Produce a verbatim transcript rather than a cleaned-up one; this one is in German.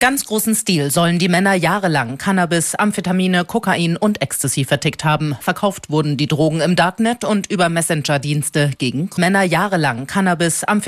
ganz großen Stil sollen die Männer jahrelang Cannabis, Amphetamine, Kokain und Ecstasy vertickt haben. Verkauft wurden die Drogen im Darknet und über Messenger-Dienste gegen Männer jahrelang Cannabis, Amphetamine